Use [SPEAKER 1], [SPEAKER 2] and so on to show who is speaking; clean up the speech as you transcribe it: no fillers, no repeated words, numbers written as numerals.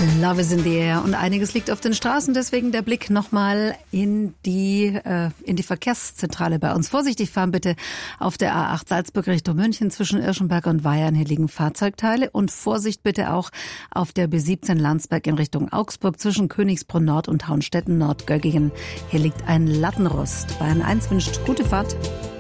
[SPEAKER 1] Love is in the air und einiges liegt auf den Straßen, deswegen der Blick nochmal in die Verkehrszentrale bei uns. Vorsichtig fahren bitte auf der A8 Salzburg Richtung München zwischen Irschenberg und Weyern. Hier liegen Fahrzeugteile und Vorsicht bitte auch auf der B17 Landsberg in Richtung Augsburg zwischen Königsbrunn Nord und Hauenstetten Nord Göggingen. Hier liegt ein Lattenrost. Bayern 1 wünscht gute Fahrt.